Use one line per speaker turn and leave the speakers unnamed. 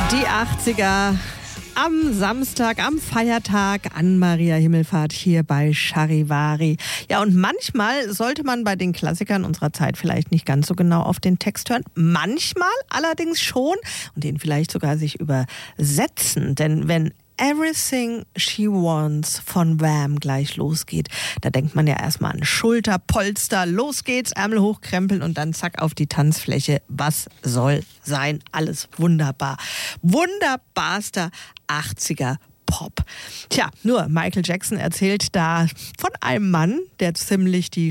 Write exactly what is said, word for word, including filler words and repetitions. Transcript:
Die achtziger am Samstag, am Feiertag an Maria Himmelfahrt hier bei Charivari. Ja, und manchmal sollte man bei den Klassikern unserer Zeit vielleicht nicht ganz so genau auf den Text hören. Manchmal allerdings schon und den vielleicht sogar sich übersetzen. Denn wenn Everything She Wants von Wham gleich losgeht, da denkt man ja erstmal an Schulterpolster, los geht's, Ärmel hochkrempeln und dann zack auf die Tanzfläche. Was soll sein? Alles wunderbar. Wunderbarster achtziger Pop. Tja, nur Michael Jackson erzählt da von einem Mann, der ziemlich die